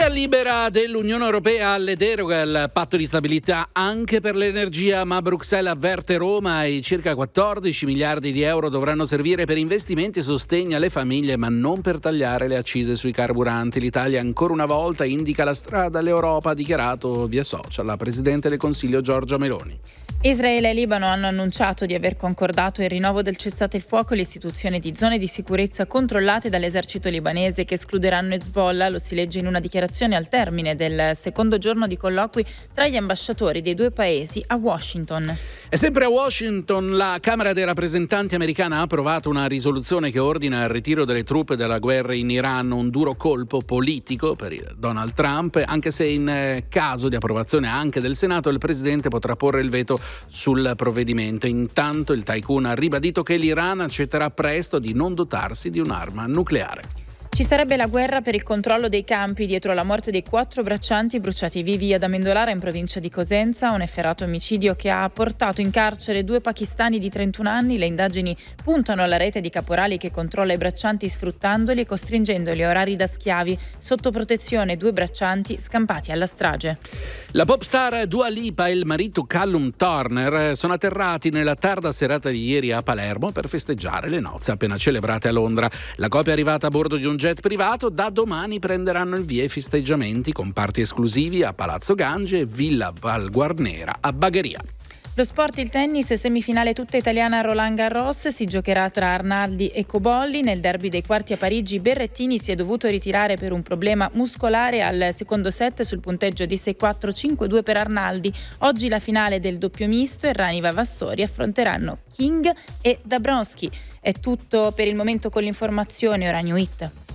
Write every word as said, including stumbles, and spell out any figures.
Via libera dell'Unione Europea alle deroghe al patto di stabilità anche per l'energia, ma Bruxelles avverte Roma e i circa quattordici miliardi di euro dovranno servire per investimenti e sostegno alle famiglie, ma non per tagliare le accise sui carburanti. L'Italia ancora una volta indica la strada all'Europa, ha dichiarato via social la Presidente del Consiglio Giorgia Meloni. Israele e Libano hanno annunciato di aver concordato il rinnovo del cessate il fuoco e l'istituzione di zone di sicurezza controllate dall'esercito libanese che escluderanno Hezbollah. Lo si legge in una dichiarazione al termine del secondo giorno di colloqui tra gli ambasciatori dei due paesi a Washington. E sempre a Washington la Camera dei rappresentanti americana ha approvato una risoluzione che ordina il ritiro delle truppe dalla guerra in Iran, un duro colpo politico per Donald Trump, anche se in caso di approvazione anche del Senato il presidente potrà porre il veto sul provvedimento. Intanto il tycoon ha ribadito che l'Iran accetterà presto di non dotarsi di un'arma nucleare. Ci sarebbe la guerra per il controllo dei campi dietro la morte dei quattro braccianti bruciati vivi ad Amendolara in provincia di Cosenza, un efferato omicidio che ha portato in carcere due pakistani di trentuno anni. Le indagini puntano alla rete di caporali che controlla i braccianti sfruttandoli e costringendoli a orari da schiavi. Sotto protezione due braccianti scampati alla strage. La pop star Dua Lipa e il marito Callum Turner sono atterrati nella tarda serata di ieri a Palermo per festeggiare le nozze appena celebrate a Londra. La coppia è arrivata a bordo di un jet privato. Da domani prenderanno il via i festeggiamenti con party esclusivi a Palazzo Gange e Villa Val Guarnera a Bagheria. Lo sport, il tennis, semifinale tutta italiana a Roland Garros, si giocherà tra Arnaldi e Cobolli. Nel derby dei quarti a Parigi Berrettini si è dovuto ritirare per un problema muscolare al secondo set sul punteggio di sei quattro cinque due per Arnaldi. Oggi la finale del doppio misto, Errani Vavassori affronteranno King e Dabrowski. È tutto per il momento con l'informazione, ora New Hit.